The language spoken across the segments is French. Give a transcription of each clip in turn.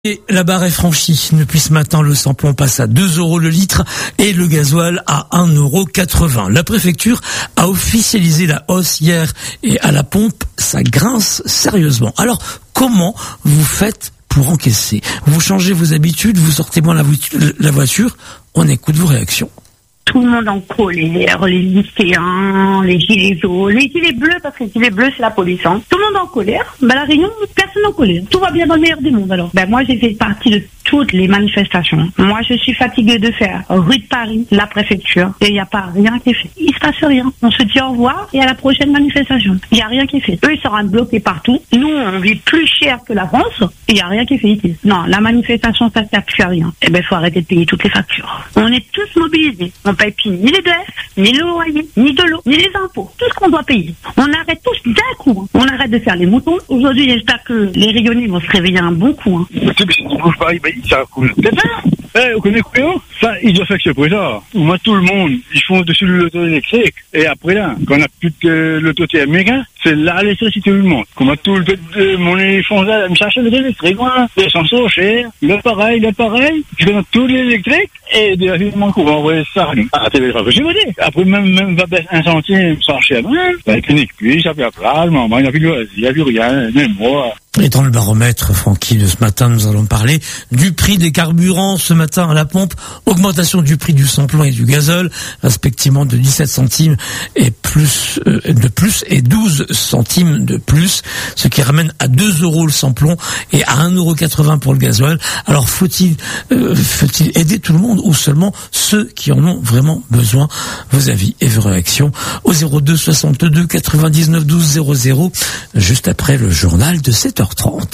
Et la barre est franchie. Depuis ce matin, le samplon passe à 2 € le litre et le gasoil à 1,80 €. La préfecture a officialisé la hausse hier et à la pompe, ça grince sérieusement. Alors, comment vous faites pour encaisser? Vous changez vos habitudes, vous sortez moins la voiture? On écoute vos réactions. Tout le monde en colère, les lycéens, les gilets jaunes, les gilets bleus, parce que les gilets bleus, c'est la police. Tout le monde en colère. La Réunion, personne en colère. Tout va bien dans le meilleur des mondes, alors. Moi, j'ai fait partie de toutes les manifestations. Moi, je suis fatiguée de faire rue de Paris, la préfecture, et il n'y a pas rien qui est fait. Il se passe rien. On se dit au revoir et à la prochaine manifestation. Il n'y a rien qui est fait. Eux, ils seront bloqués partout. Nous, on vit plus cher que la France et il n'y a rien qui est fait ici. Non, la manifestation, ça ne sert plus à rien. Faut arrêter de payer toutes les factures. On est tous mobilisés. On paye plus ni les DF, ni le loyer, ni de l'eau, ni les impôts. Tout ce qu'on doit payer. On arrête tous d'un coup. On arrête de faire les moutons. Aujourd'hui, j'espère que les Réunionnais vont se réveiller un bon coup. Ça coule. Vous connaissez quoi? Ça, ils doivent faire que pour ça. Moi, tout le monde, ils font dessus l'auto électrique. Et après là, quand on a plus que l'auto thermique, c'est là l'électricité du monde. Comment tout le monde, ils font ça, me chercher l'auto électrique, les essence trop cher, l'appareil, je donne tout l'électrique, et de la vie de mon courant, on voit ça, à la télé, je veux dire. Après, même, va baisser 1 centime, sans cher, la clinique, puis, ça fait à plat, il n'y a plus de loisirs, il n'y a plus rien, même moi. Et dans le baromètre, Francky, de ce matin, nous allons parler du prix des carburants ce matin à la pompe, augmentation du prix du samplon et du gazole, respectivement de 17 centimes et de plus et 12 centimes de plus, ce qui ramène à 2 € le samplon et à 1,80 € pour le gasoil. Alors faut-il aider tout le monde ou seulement ceux qui en ont vraiment besoin? Vos avis et vos réactions au 02 62 99 12 00, juste après le journal de 7h30.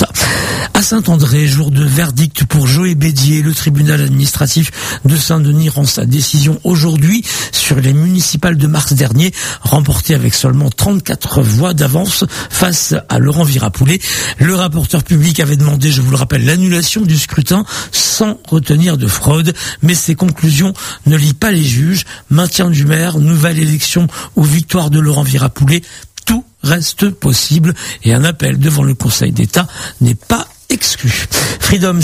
À Saint-André, jour de verdict pour Joël Bédier, le tribunal administratif de Saint-Denis rend sa décision aujourd'hui sur les municipales de mars dernier, remportées avec seulement 34 voix d'avance face à Laurent Virapoulet. Le rapporteur public avait demandé, je vous le rappelle, l'annulation du scrutin sans retenir de fraude, mais ses conclusions ne lient pas les juges. Maintien du maire, nouvelle élection ou victoire de Laurent Virapoulet, tout reste possible et un appel devant le Conseil d'État n'est pas exclu. Freedom,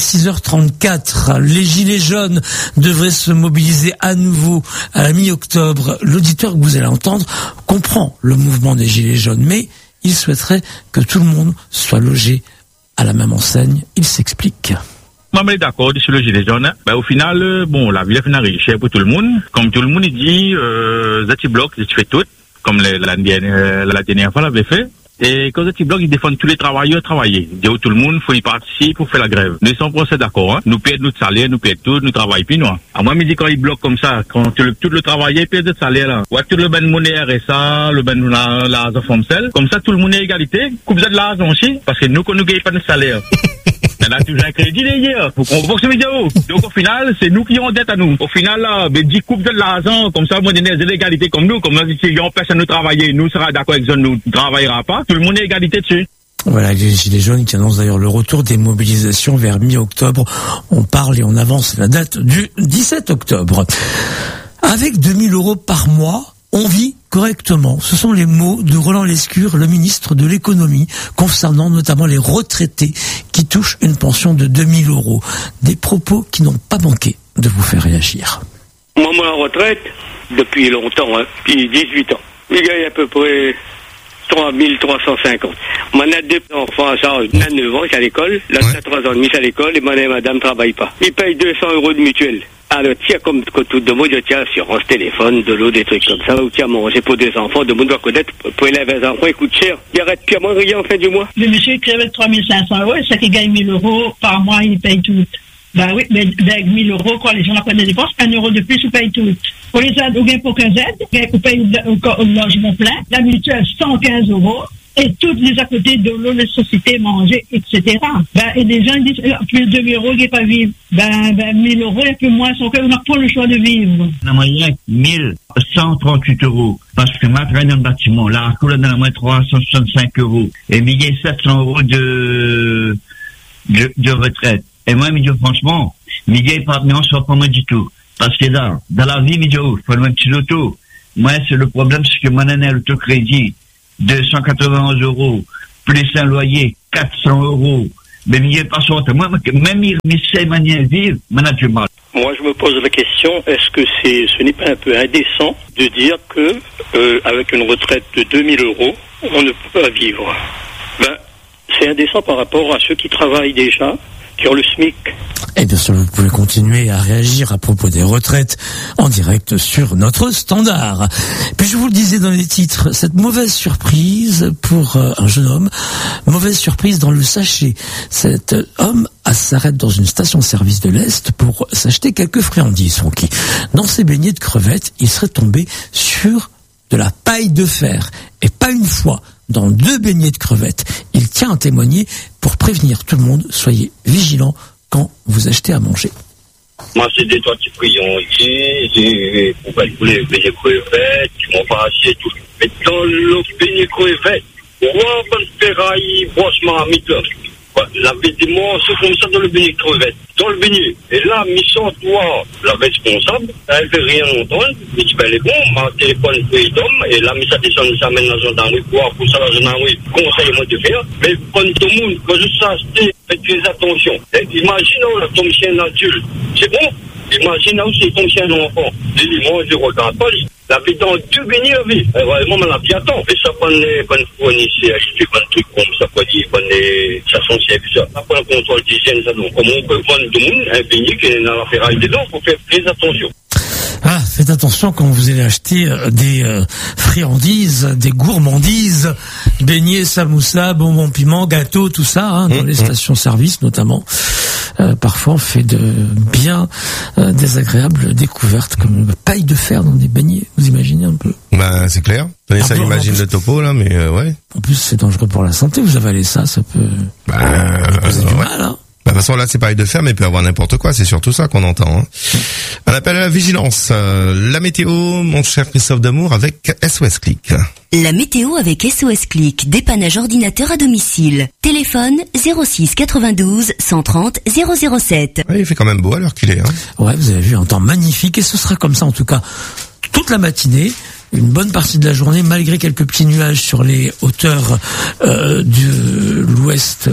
6h34. Les Gilets jaunes devraient se mobiliser à nouveau à la mi-octobre. L'auditeur que vous allez entendre comprend le mouvement des Gilets jaunes, mais il souhaiterait que tout le monde soit logé à la même enseigne. Il s'explique. Moi, je suis d'accord sur le gilet jaune. Au final, la vie est finale chère pour tout le monde. Comme tout le monde dit, Zati Bloc, je fais tout. Comme la dernière fois l'avait fait. Et quand Zati Bloc, ils défendent tous les travailleurs travailler. Ils disent tout le monde, faut y participer pour faire la grève. Nous sommes procès d'accord, Nous payons notre salaire, nous payons tout, nous travaillons plus, À moi, me dit quand ils bloquent comme ça, quand tout le travailleur paye notre salaire, là. Ou tout le ben monnaie RSA, le ben l'argent FOMCEL. Comme ça, tout le monde est égalité. Coupe de l'argent aussi. Parce que nous, quand nous gagnons pas notre salaire. On a toujours un crédit d'ailleurs. Faut qu'on voit ce vidéo. Donc au final, c'est nous qui avons dette à nous. Au final, là, 10 coupes de l'argent, comme ça, on donne des inégalités comme nous. Comme si on personne nous travailler, nous sera d'accord avec eux, nous ne travaillera pas. Tout le monde est égalité dessus. Voilà, les Gilets jaunes qui annoncent d'ailleurs le retour des mobilisations vers mi-octobre. On parle et on avance la date du 17 octobre. Avec 2 000 € par mois, on vit correctement. Ce sont les mots de Roland Lescure, le ministre de l'économie, concernant notamment les retraités qui touchent une pension de 2 000 €. Des propos qui n'ont pas manqué de vous faire réagir. Moi, en retraite, depuis longtemps, depuis 18 ans. Je gagne à peu près 3 350. Moi, on a 2 enfants à charge, 9 ans, c'est à l'école. Là, c'est à 3 ans et demi, c'est à l'école, et moi et madame ne travaillent pas. Ils payent 200 € de mutuelle. Alors, tiens, comme tout le monde, tiens, assurance, téléphone, de l'eau, des trucs comme ça, ou tiens, manger pour 2 enfants, tout le monde doit connaître, pour élever les enfants, il coûte cher. Il arrête plus à moins rien en fin du mois. Le monsieur qui avait 3 500 €, c'est qu'il gagne 1 000 € par mois, il paye tout. Oui, mais avec 1 000 € quand les gens apprennent des dépenses, 1 € de plus, ils payent tout. Pour les aides, on gagne pour 15 aides, on paye le logement plein, la mutuelle, 115 €. Et toutes les à côté de l'eau, les sociétés, manger, etc. Et les gens disent, plus de 2 000 € qui n'est pas vivre. 1 000 € et plus moins, son cœur, on n'a pas le choix de vivre. La moyenne, 1 138 €. Parce que ma travaille dans le bâtiment, la couleur dans la moyenne, 365 €. Et il y a 700 € de retraite. Et moi, je me dis, franchement, je ne pas pas moi du tout. Parce que là, dans la vie, je me dis, il faut le même petit auto. Moi, c'est le problème, c'est que mon année, l'autocrédit, 291 €, plus un loyer, 400 €, Mais il n'y a pas sorte. Moi, même il essaie de manière vive, on a du mal. Moi, je me pose la question, est-ce que ce n'est pas un peu indécent de dire que, avec une retraite de 2000 €, on ne peut pas vivre? C'est indécent par rapport à ceux qui travaillent déjà, qui ont le SMIC. Et bien sûr, vous pouvez continuer à réagir à propos des retraites en direct sur notre standard. Puis je vous le disais dans les titres, cette mauvaise surprise pour un jeune homme, mauvaise surprise dans le sachet. Cet homme s'arrête dans une station-service de l'Est pour s'acheter quelques friandises, Francky. Dans ses beignets de crevettes, il serait tombé sur de la paille de fer. Et pas une fois, dans 2 beignets de crevettes. Il tient à témoigner pour prévenir tout le monde. Soyez vigilants quand vous achetez à manger. Moi, c'est des toits qui friandises, pour calculer les beignets de crevettes, qui m'ont pas acheté tout. Mais dans le beignet de crevettes, pourquoi bonne ferraille, brossement à mi-temps? La vêtement, c'est comme ça dans le beignet de crevettes. Dans le beignet. Et là, mission toi, la responsable, elle fait rien entendre. Mais tu elle est bon, ma téléphone fait d'homme, et là, mais ça descend, ça mène la gendarmerie, pour ça, la gendarmerie, conseille-moi de faire. Mais quand tout le monde, quand je sache, faites attention. Imaginons, là, ton chien adulte. C'est bon? Imaginez aussi ton chien d'enfant. Moi, je regarde pas, la vie dans 2 beignets, oui. Vraiment, on l'a bien tant. Mais ça prend les bonnes fournisseurs, je prends un truc comme ça, quoi dire, prendre les stations services, ça prend le contrôle d'hygiène, ça donc. Comment on peut prendre tout le monde, un beignet qui est dans la ferraille dedans, il faut faire très attention. Ah, faites attention quand vous allez acheter des friandises, des gourmandises, beignets, samoussa, bonbons piment, gâteaux, tout ça, dans les stations-service notamment. Parfois on fait de bien désagréables découvertes comme la paille de fer dans des beignets. Vous imaginez un peu? Bah c'est clair. Ça imagine le topo là, mais ouais. En plus c'est dangereux pour la santé. Vous avalez ça peut. Causer du mal. Hein. De toute façon, là, c'est pareil de fer, mais il peut y avoir n'importe quoi. C'est surtout ça qu'on entend. Hein. On appelle à la vigilance. La météo, mon cher Christophe Damour, avec SOS Click. La météo avec SOS Click. Dépannage ordinateur à domicile. Téléphone 06 92 130 007. Ouais, il fait quand même beau à l'heure qu'il est. Hein. Ouais, vous avez vu un temps magnifique et ce sera comme ça en tout cas toute la matinée. Une bonne partie de la journée, malgré quelques petits nuages sur les hauteurs de l'ouest,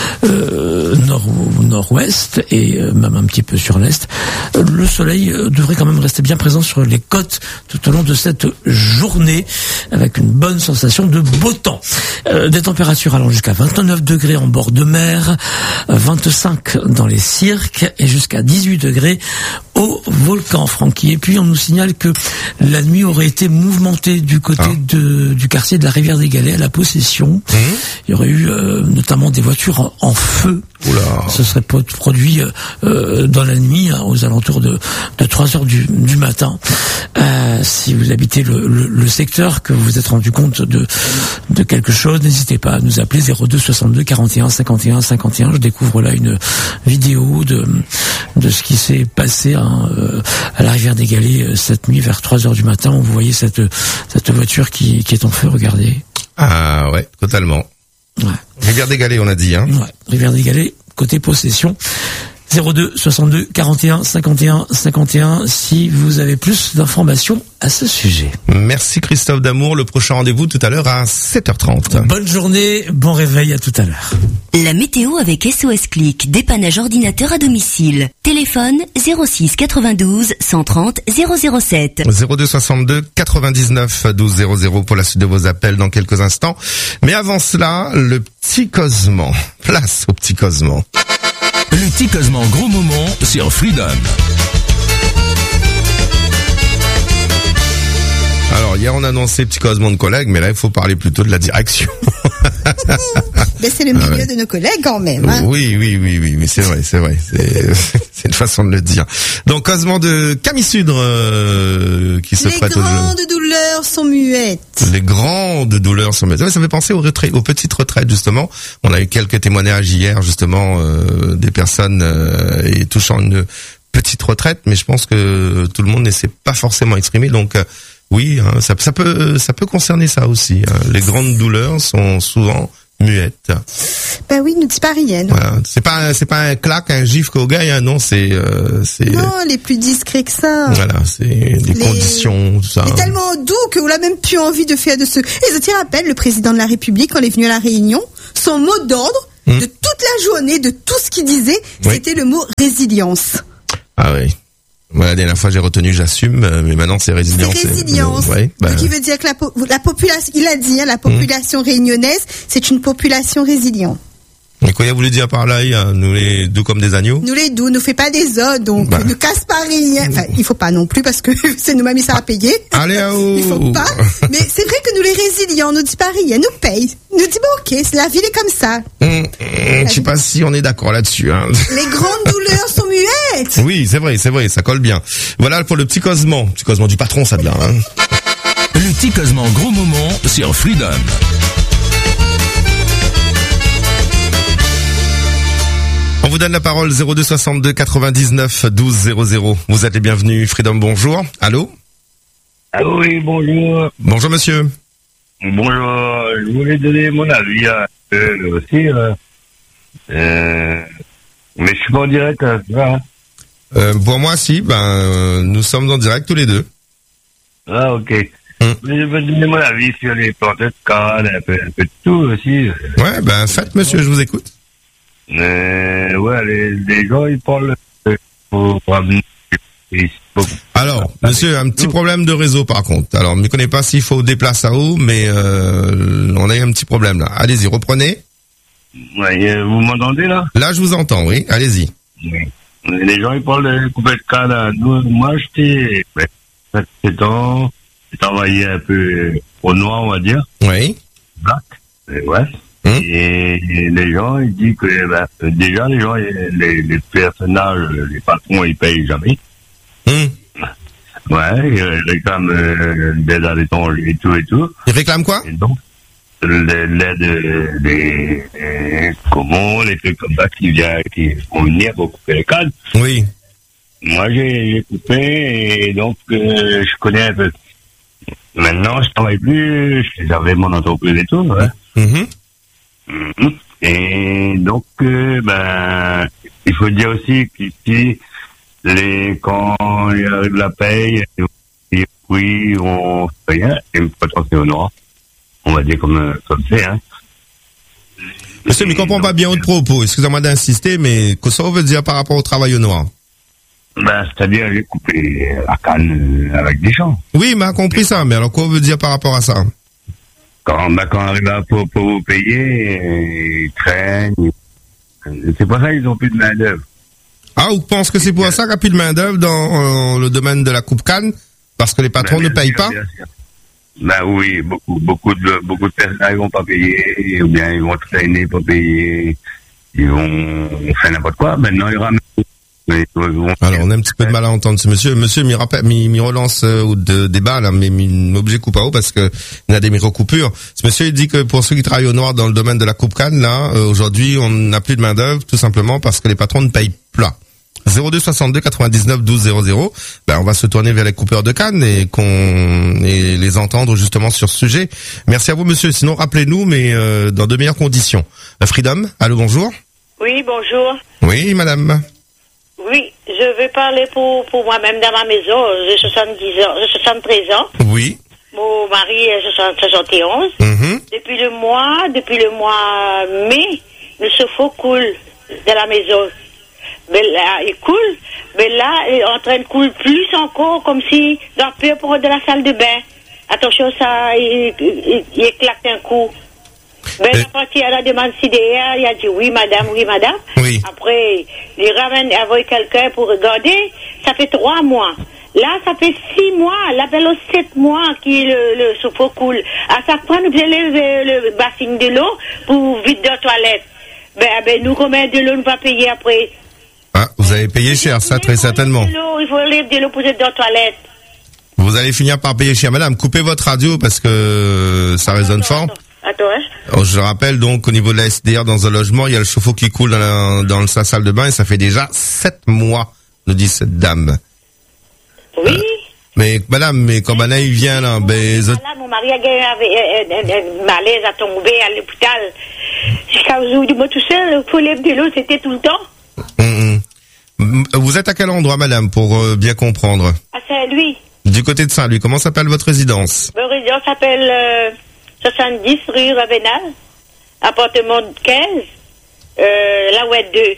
nord-ouest et même un petit peu sur l'est. Le soleil devrait quand même rester bien présent sur les côtes tout au long de cette journée, avec une bonne sensation de beau temps. Des températures allant jusqu'à 29 degrés en bord de mer, 25 dans les cirques et jusqu'à 18 degrés au volcan, Francky. Et puis on nous signale que la nuit aurait été mouvementée du côté du quartier de la Rivière des Galets à la Possession. Il y aurait eu notamment des voitures en feu. Oula. Ce serait produit dans la nuit, aux alentours de 3 heures du matin. Si vous habitez le secteur, que vous vous êtes rendu compte de quelque chose, n'hésitez pas à nous appeler 02 62 41 51 51. Je découvre là une vidéo de ce qui s'est passé à la Rivière des Galets cette nuit vers 3 heures du matin. Vous voyez cette voiture qui est en feu, regardez. Ah ouais, totalement. Ouais. Rivière des Galets, on a dit. Hein. Ouais, Rivière des Galets, côté Possession. 02 62 41 51 51 si vous avez plus d'informations à ce sujet. Merci Christophe Damour. Le prochain rendez-vous tout à l'heure à 7h30. Bonne journée, bon réveil, à tout à l'heure. La météo avec SOS Click. Dépannage ordinateur à domicile. Téléphone 06 92 130 007. 02 62 99 12 00 pour la suite de vos appels dans quelques instants. Mais avant cela, le petit Cosman. Place au petit Cosman. Le petit Cosman gros moment sur Freedom. Alors, hier, on a annoncé petit Cosman de collègues, mais là, il faut parler plutôt de la direction. Mais c'est le milieu de nos collègues quand même. Hein. Oui, c'est vrai. C'est une façon de le dire. Donc, Cosman de Camisudre qui se prête au jeu. Les grandes douleurs sont muettes. Les grandes douleurs sont muettes. Ça fait penser aux petites retraites, justement. On a eu quelques témoignages hier, justement, des personnes touchant une petite retraite, mais je pense que tout le monde ne s'est pas forcément exprimé. Donc, oui, hein, ça peut concerner ça aussi. Hein. Les grandes douleurs sont souvent muettes. Ben oui, nous dis pas rien. Voilà. C'est pas un claque, un gifle qu'au gars, hein, non, c'est. Non, les plus discrets que ça. Voilà, c'est les conditions, tout ça. C'est tellement doux que vous n'avez même plus envie de faire de ce. Et je te rappelle, le président de la République, quand il est venu à la Réunion, son mot d'ordre, de toute la journée, de tout ce qu'il disait, c'était le mot résilience. Ah oui. Voilà, la dernière fois j'ai retenu j'assume, mais maintenant c'est résilience. C'est résilience. Donc il veut dire que la population, il a dit, la population réunionnaise, c'est une population résiliente. Et quoi il a voulu dire par là, nous les doux comme des agneaux? Nous les doux, nous fait pas des os, donc ne casse pas rien. Enfin, il faut pas non plus parce que c'est nous-mêmes ça à payer. Allez, il faut pas. Mais c'est vrai que nous les résilients, nous dit pas rien, nous paye. Nous dit ok, la vie est comme ça. Je sais pas si on est d'accord là-dessus. Hein. Les grandes douleurs sont muettes. Oui, c'est vrai, ça colle bien. Voilà pour le petit causement du patron, ça vient. Hein. Le petit causement gros moment sur Freedom. On vous donne la parole 02 62 99 12 00. Vous êtes les bienvenus. Freedom, bonjour. Allô? Allô, oui, bonjour. Bonjour, monsieur. Bonjour. Je voulais donner mon avis aussi. Mais je suis pas en direct. Pour moi, si. Nous sommes en direct tous les deux. Ah, ok. Je vais donner mon avis sur les plantes de canne, un peu de tout aussi. Ouais, faites, monsieur, je vous écoute. Les gens, ils parlent pour amener. Alors, monsieur, un petit problème de réseau par contre. Alors, je ne connais pas s'il faut déplacer à où, mais on a un petit problème là. Allez-y, reprenez. Ouais, vous m'entendez là? Là, je vous entends, oui. Allez-y. Oui. Les gens, ils parlent de couper de canne. Moi, j'étais 7 ans. J'ai travaillé un peu au noir, on va dire. Oui. Black. Et les gens, ils disent que déjà les gens, les personnages, les patrons, ils payent jamais. Ouais, ils réclament des aides étrangères et tout. Ils réclament quoi? Et donc, l'aide des comment, les trucs comme ça qui vont venir pour couper les cannes. Oui. Moi, j'ai coupé et donc je connais un peu. Maintenant, je travaille plus, j'avais mon entreprise et tout, ouais. Et donc, il faut dire aussi qu'ici, quand il arrive la paye, oui, on fait rien, et pourtant c'est au noir. On va dire comme c'est, hein. Monsieur, mais je comprends pas bien votre propos. Excusez-moi d'insister, mais que ça veut dire par rapport au travail au noir? C'est-à-dire, j'ai coupé la canne avec des gens. Oui, mais a compris ça, mais alors quoi veut dire par rapport à ça? Quand on arrive pour vous payer, ils traînent. C'est pour ça qu'ils n'ont plus de main-d'œuvre. Ah, vous pensez que c'est pour ça qu'il n'y a plus de main-d'œuvre dans le domaine de la coupe-canne? Parce que les patrons ne payent pas? Oui, beaucoup de personnes ne vont pas payer, ou bien ils vont traîner pour payer, ils vont faire n'importe quoi. Maintenant, il y aura. Alors, on a un petit peu de mal à entendre ce monsieur. Monsieur, m'y relance de débat, là, mais m'objet coupe à eau parce que il y a des micro-coupures. Ce monsieur, il dit que pour ceux qui travaillent au noir dans le domaine de la coupe-canne, là, aujourd'hui, on n'a plus de main-d'œuvre, tout simplement parce que les patrons ne payent pas. 02 62 99 12 00. On va se tourner vers les coupeurs de canne et les entendre justement sur ce sujet. Merci à vous, monsieur. Sinon, rappelez-nous, mais dans de meilleures conditions. Freedom, allô, bonjour. Oui, bonjour. Oui, madame. Oui, je vais parler pour moi-même dans ma maison. J'ai 73 ans. Oui. Mon mari est 71. Depuis le mois mai, le chauffe-eau coule dans la maison. Mais là, il coule. Mais là, il est en train de couler plus encore, comme si dans peur pour de la salle de bain. Attention, ça, il éclate un coup. Ben, après, à la demande CDR, il a dit oui, madame. Oui. Après, il ramène avec quelqu'un pour regarder. Ça fait 3 mois. Là, ça fait 6 mois. L'appel aux 7 mois qui le chauffe-eau coule. À chaque fois, nous prenons le bassin de l'eau pour vider de la toilette. Ben, nous, combien de l'eau nous va payer après? Ah, vous avez payé cher, ça, très certainement. Il faut lève de l'eau pour vider de la toilette. Vous allez finir par payer cher. Madame, coupez votre radio parce que ça résonne fort. Attends, hein. Alors, je rappelle donc au niveau de la SDR dans un logement, il y a le chauffe-eau qui coule dans sa salle de bain et ça fait déjà 7 mois, nous dit cette dame. Oui. Mais madame, quand maintenant il vient là, mon mari a un malaise à tomber à l'hôpital. Jusqu'à aujourd'hui, moi tout seul, pour lever de l'eau, c'était tout le temps. Vous êtes à quel endroit, madame, pour bien comprendre? À Saint-Louis. Du côté de Saint-Louis, comment s'appelle votre résidence? Ma résidence s'appelle 70 rue Ravenal, appartement 15. La Ouette 2.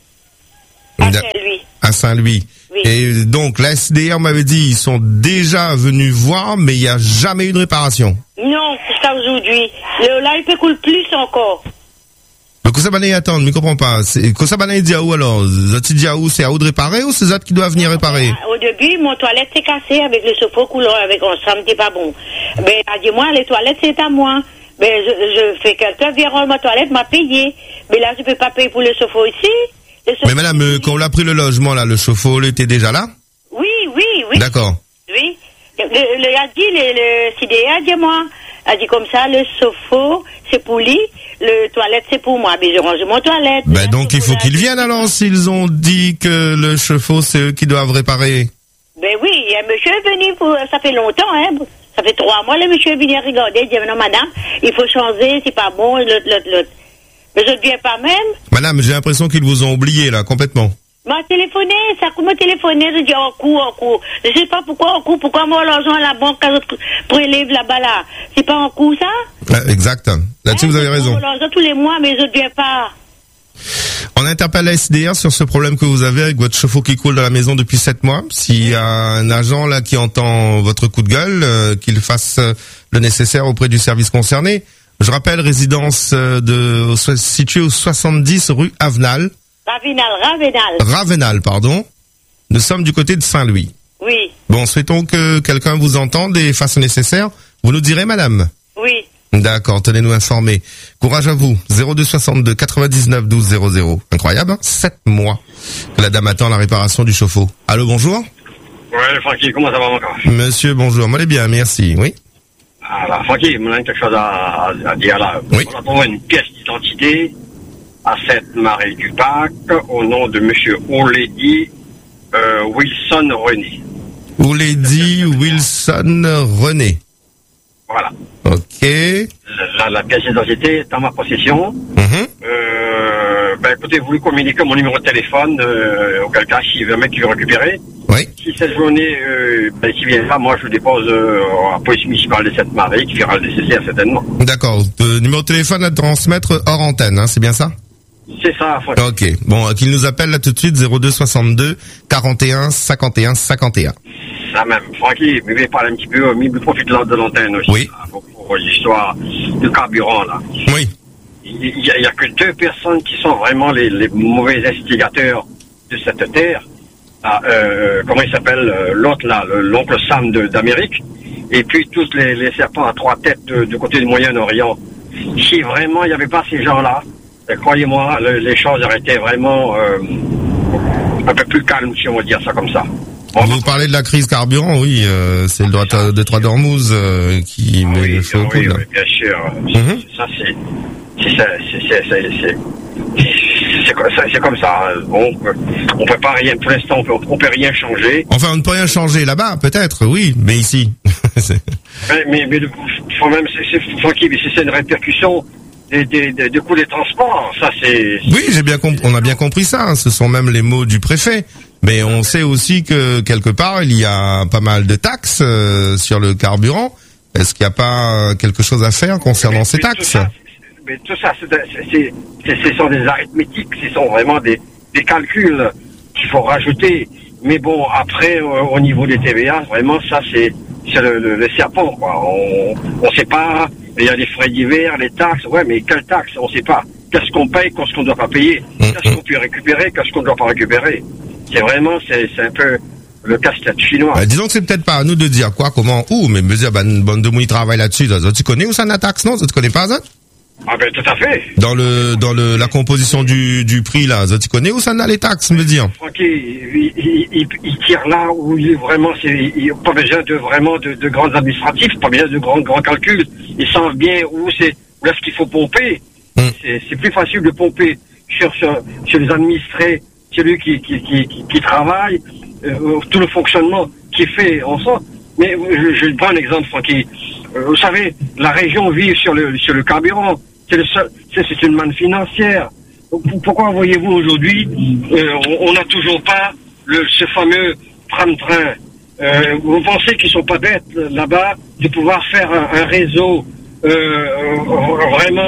À Saint-Louis. À Saint-Louis. Oui. Et donc, la SDR m'avait dit, ils sont déjà venus voir, mais il n'y a jamais eu de réparation. Non, jusqu'à aujourd'hui. Là, il peut couler plus encore. Le Kousabane attend, je ne comprends pas. Kousabane dit à où alors? Zati dit à où? C'est à où de réparer ou c'est Zati qui doit venir réparer? Au début, mon toilette s'est cassée avec le chauffe-eau couleur, avec ça me dit pas bon. Mais, elle dit, moi, les toilettes, c'est à moi. Mais je fais quelqu'un vient rendre ma toilette, m'a payé. Mais là, je peux pas payer pour le chauffe-eau ici. Mais madame, quand on a pris le logement, là, le chauffe-eau, il était déjà là? Oui. D'accord. Oui. A dit, le CDA a dit moi. A dit comme ça, le chauffe-eau, c'est pour lui, le toilette, c'est pour moi. Mais je range mon toilette. Ben donc, il faut qu'ils viennent alors, s'ils ont dit que le chauffe-eau, c'est eux qui doivent réparer. Ben oui, un monsieur est venu ça fait longtemps, hein. Ça fait 3 mois, le monsieur est venu regarder, il dit, non, madame, il faut changer, c'est pas bon, l'autre. Mais je ne viens pas même. Madame, j'ai l'impression qu'ils vous ont oublié, là, complètement. M'a téléphoné, ça m'a téléphoné, je dis en cours. Je sais pas pourquoi moi l'argent à la banque quand je prélève là-bas là. C'est pas en cours ça? Exact. Là-dessus vous avez raison. L'argent tous les mois, mais je ne viens pas. On interpelle la SDR sur ce problème que vous avez avec votre chauffe-eau qui coule dans la maison depuis 7 mois. S'il y a un agent là qui entend votre coup de gueule, qu'il fasse le nécessaire auprès du service concerné. Je rappelle, résidence située au 70 rue Avenal. Ravenal, pardon. Nous sommes du côté de Saint-Louis. Oui. Bon, souhaitons que quelqu'un vous entende et fasse le nécessaire. Vous nous direz, madame? Oui. D'accord, tenez-nous informés. Courage à vous. 0262 99 12 00. Incroyable, hein? 7 mois que la dame attend la réparation du chauffe-eau. Allô, bonjour? Ouais, Francky, comment ça va encore? Monsieur, bonjour. Moi, bien, merci. Oui? Alors, Francky, moi, j'ai quelque chose à dire là. Oui. On a trouvé une pièce d'identité à Sainte-Marie-du-Bac au nom de monsieur Oledi Wilson René. Oledi Wilson René. Voilà. Ok. La pièce d'identité est en ma possession. Ben écoutez, vous lui communiquez mon numéro de téléphone, auquel cas, s'il y a un mec qui veut récupérer. Oui. Si cette journée, s'il vient là, moi je le dépose à la police municipale de Sainte-Marie, qui fera le nécessaire certainement. D'accord. Numéro de téléphone à transmettre hors antenne, hein, c'est bien ça? C'est ça, Francky. Ok. Bon, qu'il nous appelle là tout de suite, 02 62 41 51 51. Ça même. Francky, mais parle un petit peu, mais profite de l'antenne aussi. Oui. Là, pour l'histoire du carburant, là. Oui. Il y a que 2 personnes qui sont vraiment les mauvais instigateurs de cette terre. Ah, comment il s'appelle, l'autre là, l'oncle Sam d'Amérique. Et puis tous les serpents à 3 têtes du côté du Moyen-Orient. Si vraiment il n'y avait pas ces gens-là, croyez-moi, les choses auraient été vraiment un peu plus calmes, si on va dire ça comme ça. Vous parlez de la crise carburant, oui, c'est le détroit d'Ormuz qui met le feu au coude. Oui, bien sûr. Ça, c'est comme ça. Bon, on peut pas rien, pour l'instant, on peut rien changer. Enfin, on ne peut rien changer là-bas, peut-être, oui, mais ici. mais faut même, c'est une répercussion des coûts des transports. Ça, c'est. Oui, on a bien compris ça. Hein. Ce sont même les mots du préfet. Mais on sait aussi que quelque part il y a pas mal de taxes sur le carburant. Est-ce qu'il n'y a pas quelque chose à faire concernant ces taxes? Tout ça, ce sont des arithmétiques, ce sont vraiment des calculs qu'il faut rajouter. Mais bon, après, au niveau des TVA, vraiment, ça, c'est le serpent, quoi. On sait pas, il y a les frais divers, les taxes, ouais, mais quelles taxes? On sait pas. Qu'est-ce qu'on paye, qu'est-ce qu'on doit pas payer? Qu'est-ce qu'on peut récupérer, qu'est-ce qu'on doit pas récupérer? C'est vraiment, c'est un peu le casse-tête chinois. Disons que c'est peut-être pas à nous de dire quoi, comment, où, mais me dire, une bonne de mouille travaille là-dessus. Tu connais où ça la taxe, non? Tu connais pas ça? Ah ben tout à fait. Dans la composition du prix là, tu connais où ça n'a les taxes, me dire? Ok, il tire là où il est vraiment, il pas besoin de grands administratifs, pas besoin de grands calculs. Ils savent bien où est-ce qu'il faut pomper. C'est plus facile de pomper sur les administrés, celui qui travaille, tout le fonctionnement qui est fait en soi. Mais je prends un exemple, Francky. Vous savez, la région vit sur le carburant. C'est une manne financière. Pourquoi voyez-vous aujourd'hui, on n'a toujours pas ce fameux tram-train. Vous pensez qu'ils sont pas bêtes là-bas de pouvoir faire un réseau vraiment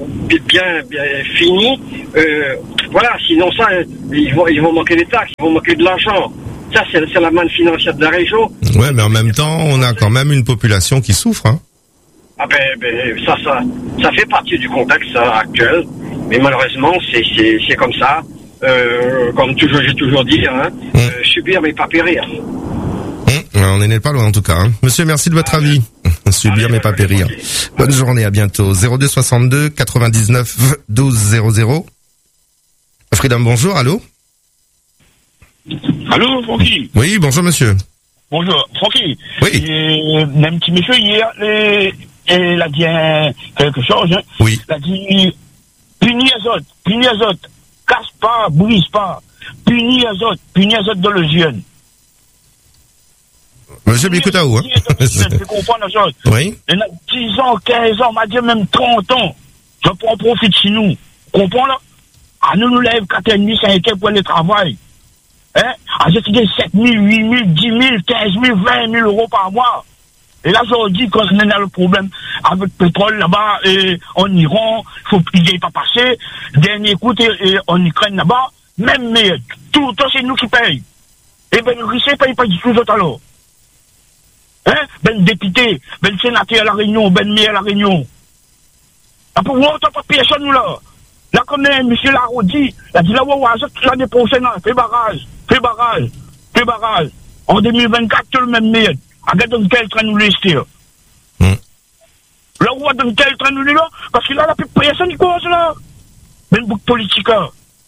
bien fini. Voilà, sinon ça, ils vont manquer des taxes, ils vont manquer de l'argent. Ça, c'est la manne financière de la région. Ouais, mais en même temps, on a quand même une population qui souffre, hein. Ah ça fait partie du contexte actuel. Mais malheureusement, c'est comme ça. Comme toujours, j'ai toujours dit, hein, subir mais pas périr. On n'est pas loin en tout cas. Hein. Monsieur, merci de votre avis. Subir mais pas périr. Bonne journée, à bientôt. 02 62 99 12 00. Freedom, bonjour, allô? Allô, Francky? Oui, bonjour monsieur. Bonjour, Francky. Oui. Un petit monsieur hier, il a dit quelque chose. Hein. Oui. Il a dit, punis les autres, casse pas, brise pas, punis les autres dans le jeune. Monsieur Bikoutaou, hein? Tu comprends la chose? Oui. Il y a 10 ans, 15 ans, m'a dit même 30 ans. Je prends profit chez nous. Comprends là? À nous lève 4,5, 5 pour le travail. Hein? À j'ai fait 7 000, 8 000, 10 000, 15 000, 20 000 euros par mois. Et là, je dis qu'on a le problème avec le pétrole là-bas, et en Iran, il n'est pas passé. Dernier coup, en Ukraine là-bas, même, mais tout le temps, c'est nous qui payons. Et ben, le riche ne paye pas du tout alors. Hein? Ben, député, ben, sénateur à la Réunion, ben, maire à la Réunion. Là, pour moi, on n'a pas personne, nous, là. Là, comme M. Larodi, il a dit là, l'année prochaine, fais barrage. En 2024, tout le même maire. Regarde dans quel train nous laisser. Là, on va dans quel train nous là, parce que là, la personne qui cause là. Ben, beaucoup politique. Là,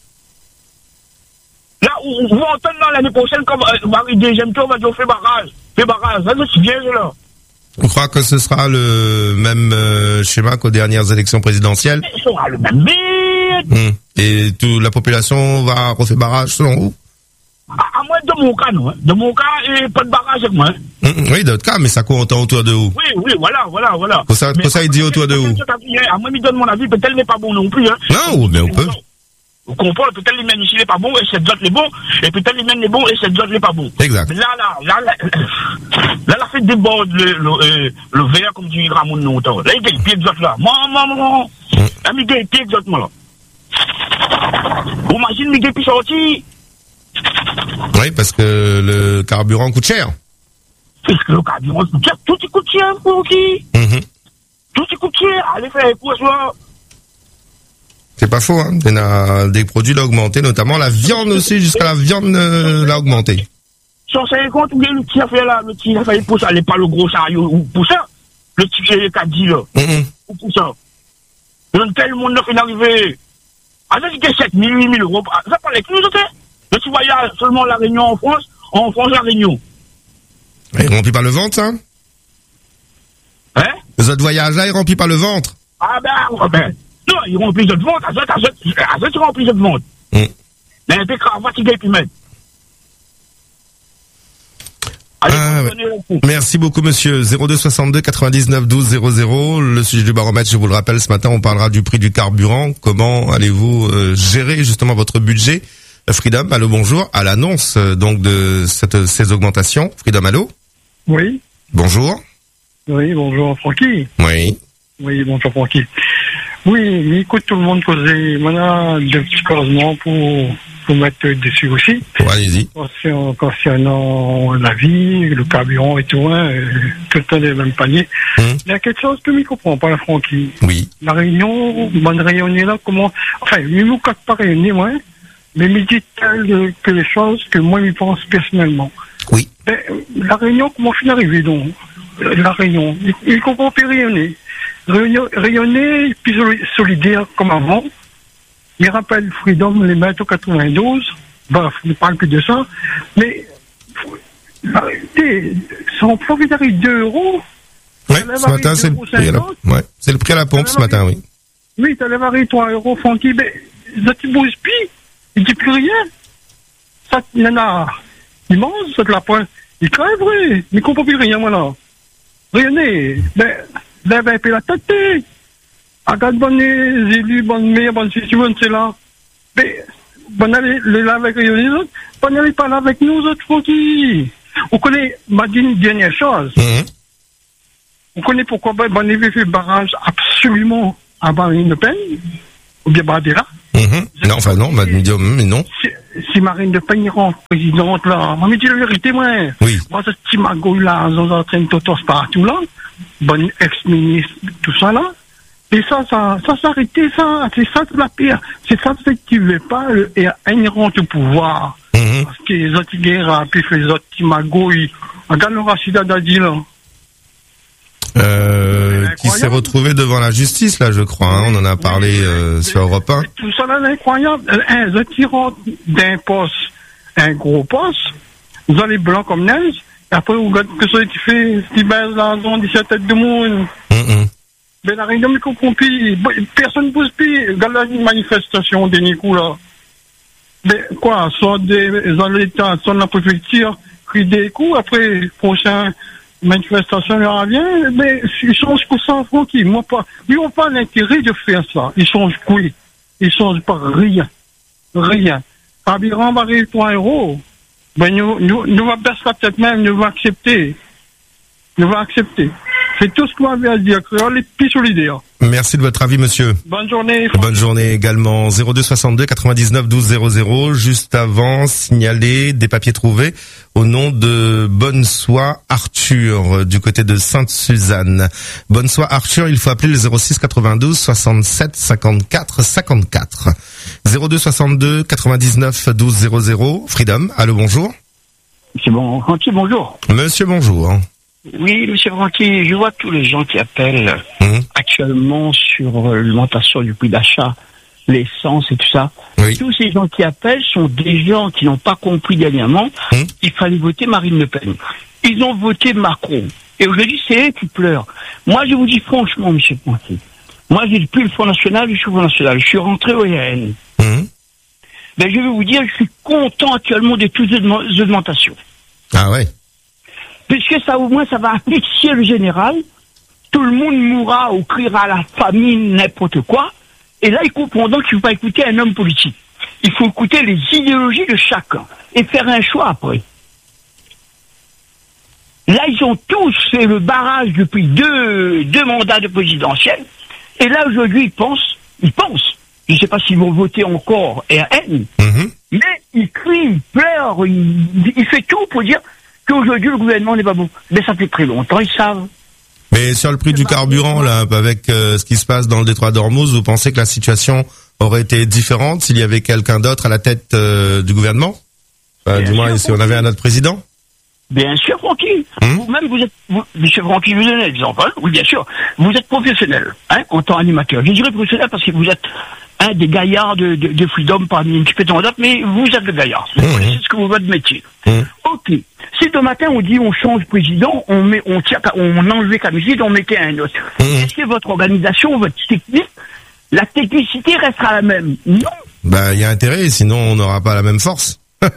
on va entendre l'année prochaine, comme Marie deuxième tour, on va dire, fais barrage. Là, c'est bien, là. On croit que ce sera le même schéma qu'aux dernières élections présidentielles? Ce sera le même maire. Et toute la population va refaire barrage, selon vous? À moins de mon cas, non. Hein. De mon cas, et pas de barrage avec moi. Hein. Oui, d'autres cas, mais ça compte autour de vous. Oui, voilà. Pour ça, il dit autour de vous. À moi, il donne mon avis, peut-être n'est pas bon non plus. Hein. Non, mais on peut. Vous comprenez, peut-être les mènes ici n'est pas bon, et cette autre est bon, et peut-être les mènes n'est bon, et cette autre n'est pas bon. Exact. Là, la fait déborde le verre, comme dit Ramon Nouton. Là, il y a des pieds d'autres là. Maman. Là, il y a des pieds d'autres là. Vous imaginez, il y a des pieds sortis. Oui, parce que le carburant coûte cher. Parce que le carburant coûte cher. Tout coûte cher, pour qui? Tout coûte cher. Allez faire quoi, ça? C'est pas faux, hein. Il y a des produits l'ont augmenté, notamment la viande aussi, jusqu'à la viande l'a augmenté. 150, ou bien le petit affaire là, le petit affaire pour ça, n'est pas le gros chariot, ou pour ça, le petit caddie là. Ou pour ça. Tel monde n'a fait d'arriver. Avec 7 000, 8 000 euros, ça parle avec nous, le petit voyage seulement la Réunion en France la Réunion. Il remplit pas le ventre, ça? Hein? Les autres voyages là, il remplit pas le ventre. Ah ben. Non, ils remplissent de ventre, à ça, ils remplissent de ventre. Mais un peu cravate, ils gagnent mettre. Merci beaucoup, monsieur. 02 62 99 12 00. Le sujet du baromètre, je vous le rappelle, ce matin, on parlera du prix du carburant. Comment allez-vous gérer justement votre budget? Freedom, allô, bonjour. À l'annonce donc de ces augmentations. Freedom, allô? Oui. Bonjour. Oui, bonjour, Francky. Oui. Oui, bonjour, Francky. Oui, mais écoute, tout le monde causer. Maintenant, deux petits causements pour mettre dessus aussi. Allez-y. Concernant la vie, le carburant et tout, hein, tout le temps les mêmes paniers. Il y a quelque chose que je ne comprends pas, la Francky. Oui. La Réunion, bonne rayonnée là, comment, enfin, je ne me casse pas rayonner, moi, hein, mais me dit que les choses que moi, je pense personnellement. Oui. Ben, la Réunion, comment je suis arrivé donc? La Réunion, il ne comprend plus rayonner. Rayonner, puis solidaire comme avant. Il rappelle Freedom, les maîtres au 92. Bref, je ne parle plus de ça. Mais, son profit arrive 2 euros. Oui, ce matin, c'est le prix à la pompe ce matin, oui. Oui, tu allais varier 3 euros, Francky. Mais, ça ne bouge plus. Il ne dit plus rien. Ça, il y en a. Il mange, ça de la pointe. Il crève, oui. Il ne comprend plus rien, voilà. Rayonner. Ben, puis la tête. Regarde, bonne élus, bonne mère, bonne situation, c'est là. Mais, bonne allez, là avec les autres, bonne allez pas là avec nous autres, Francky. On connaît, m'a dit une dernière chose. On connaît pourquoi bonne allez fait barrage, absolument. à Marine Le Pen, ou bien Badera. Non, enfin non, mais non. Si Marine Le Pen rentre présidente, là, moi, je dis la vérité, moi. Oui. Moi, ce petit magouille là, ils sont en train de totos partout, là. Bonne ex-ministre, tout ça, là. Et ça s'arrêtait, ça. C'est ça, c'est la pire. C'est ça, c'est qu'ils ne veulent pas, et un rentre au pouvoir. Parce que les autres guerres, puis les autres petits magouilles. Regarde le Rachida Dadi, là. Qui s'est retrouvé devant la justice, là, je crois. Hein. On en a parlé sur Europe 1. Tout ça, là, c'est incroyable. Les autres qui rentrent d'un poste, un gros poste, vous avez blanc comme neige, et après, vous regardez que ça, tu fais, tu baisses la zone d'ici la tête du monde. Ben, la réunion, qu'on compris, personne ne pousse plus. Regarde la manifestation des Nico, là. Ben, quoi, soit dans l'État, soit dans la préfecture, crie des coups, après, prochain manifestation leur revient, mais ils changent pour ça, tranquille. Moi, pas, ils n'ont pas l'intérêt de faire ça. Ils changent quoi? Ils changent pas rien. Rien. Carburant va arriver pour €1. Ben, nous va baisser la tête même, nous va accepter. Nous va accepter. C'est tout ce qu'on avait à dire. Créole est plus solidaire. Merci de votre avis, monsieur. Bonne journée. Bonne journée également. 02 62 99 12 00. Juste avant, signaler des papiers trouvés au nom de Bonnesoie Arthur, du côté de Sainte-Suzanne. Bonnesoie Arthur, il faut appeler le 06 92 67 54 54. 02 62 99 12 00. Freedom, allô, bonjour. Monsieur Francky, bonjour. Monsieur, bonjour. Oui, monsieur Francky, je vois tous les gens qui appellent actuellement sur l'augmentation du prix d'achat, l'essence et tout ça. Oui. Tous ces gens qui appellent sont des gens qui n'ont pas compris dernièrement qu'il fallait voter Marine Le Pen. Ils ont voté Macron. Et aujourd'hui, c'est eux qui pleurent. Moi, je vous dis franchement, monsieur Francky, moi, j'ai plus le Front National, je suis au Front National. Je suis rentré au RN. Ben, je vais vous dire, je suis content actuellement de toutes les augmentations. Ah ouais. Puisque ça, au moins, ça va asphyxier le général. Tout le monde mourra ou criera à la famine, n'importe quoi. Et là, ils comprendront qu'il ne faut pas écouter un homme politique. Il faut écouter les idéologies de chacun et faire un choix après. Là, ils ont tous fait le barrage depuis deux mandats de présidentiel. Et là, aujourd'hui, ils pensent. Je ne sais pas s'ils vont voter encore RN. Mais ils crient, ils pleurent, ils font tout pour dire qu'aujourd'hui, le gouvernement n'est pas bon. Mais ça fait très longtemps, ils savent. Mais sur le prix du carburant, là, avec ce qui se passe dans le détroit d'Ormuz, vous pensez que la situation aurait été différente s'il y avait quelqu'un d'autre à la tête du gouvernement? Du moins, si on avait un autre président? Bien sûr, Francky. Vous-même, monsieur Francky, je vous donne un exemple. Oui, bien sûr. Vous êtes professionnel, en tant qu'animateur. Je dirais professionnel parce que vous êtes un des gaillards de Freedom parmi une petite d'autres, mais vous êtes le gaillard. Vous connaissez ce que vous votre métier. Ok. Si demain matin on dit on change président, on enlevait Kamizid, on mettait un autre. Est-ce que votre organisation, votre technique, la technicité restera la même? Non. Il y a intérêt, sinon on n'aura pas la même force.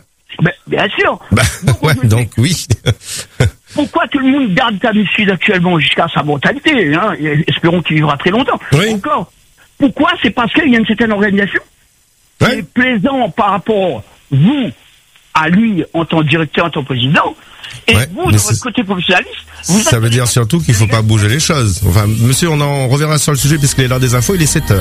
Bien sûr. Donc oui. Pourquoi tout le monde garde Kamizid actuellement jusqu'à sa mortalité, espérons qu'il vivra très longtemps. Encore. Pourquoi? C'est parce qu'il y a une certaine organisation. C'est plaisant par rapport, vous, à lui, en tant que directeur, en tant que président, et vous, de votre côté professionnaliste. Ça veut dire surtout qu'il faut pas bouger les choses. Enfin, monsieur, on en reviendra sur le sujet puisqu'il est l'heure des infos, il est 7h.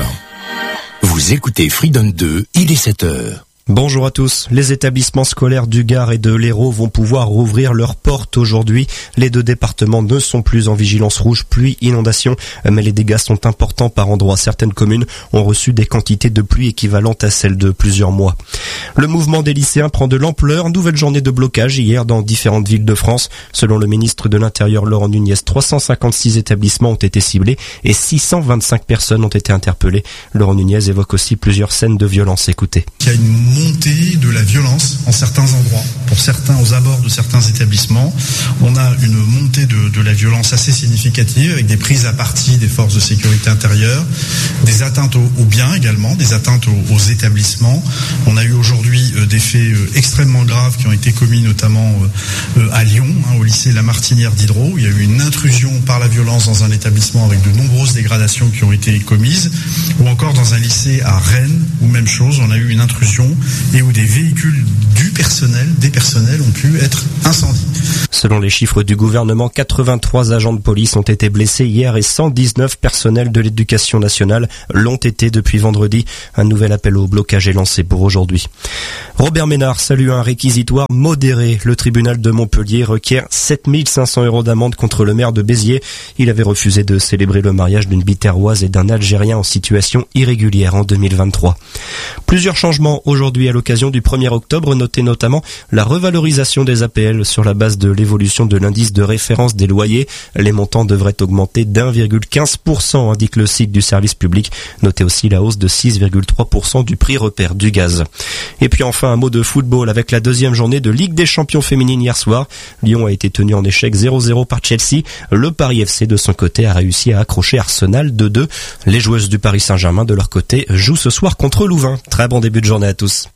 Vous écoutez Freedom 2, il est 7h. Bonjour à tous. Les établissements scolaires du Gard et de l'Hérault vont pouvoir rouvrir leurs portes aujourd'hui. Les deux départements ne sont plus en vigilance rouge, pluie, inondation, mais les dégâts sont importants par endroits. Certaines communes ont reçu des quantités de pluie équivalentes à celles de plusieurs mois. Le mouvement des lycéens prend de l'ampleur. Nouvelle journée de blocage hier dans différentes villes de France. Selon le ministre de l'Intérieur Laurent Nunez, 356 établissements ont été ciblés et 625 personnes ont été interpellées. Laurent Nunez évoque aussi plusieurs scènes de violence. Écoutez. Il y a une montée de la violence en certains endroits. Pour certains, aux abords de certains établissements, on a une montée de la violence assez significative avec des prises à partie des forces de sécurité intérieure, des atteintes aux biens également, des atteintes aux établissements. On a eu aujourd'hui des faits extrêmement graves qui ont été commis notamment à Lyon, au lycée La Martinière d'Hydro. Il y a eu une intrusion par la violence dans un établissement avec de nombreuses dégradations qui ont été commises, ou encore dans un lycée à Rennes, où même chose, on a eu une intrusion et où des véhicules des personnels ont pu être incendiés. Selon les chiffres du gouvernement, 83 agents de police ont été blessés hier et 119 personnels de l'éducation nationale l'ont été depuis vendredi. Un nouvel appel au blocage est lancé pour aujourd'hui. Robert Ménard salue un réquisitoire modéré. Le tribunal de Montpellier requiert 7 500 € d'amende contre le maire de Béziers. Il avait refusé de célébrer le mariage d'une Biterroise et d'un Algérien en situation irrégulière en 2023. Plusieurs changements aujourd'hui à l'occasion du 1er octobre, notez notamment la revalorisation des APL sur la base de l'évolution de l'indice de référence des loyers. Les montants devraient augmenter d'1,15%, indique le site du service public. Notez aussi la hausse de 6,3% du prix repère du gaz. Et puis enfin un mot de football avec la deuxième journée de Ligue des Champions féminine hier soir. Lyon a été tenu en échec 0-0 par Chelsea. Le Paris FC de son côté a réussi à accrocher Arsenal 2-2. Les joueuses du Paris Saint-Germain de leur côté jouent ce soir contre Louvain. Très bon début de journée à tous.